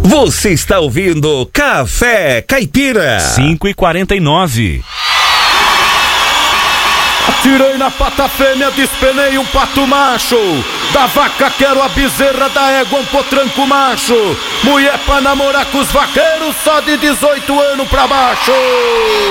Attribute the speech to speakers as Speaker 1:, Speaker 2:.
Speaker 1: Você está ouvindo Café Caipira.
Speaker 2: 5h49.
Speaker 3: Atirei na pata fêmea, despenei um pato macho. Da vaca quero a bezerra, da égua um potranco macho. Mulher pra namorar com os vaqueiros, só de 18 anos pra baixo.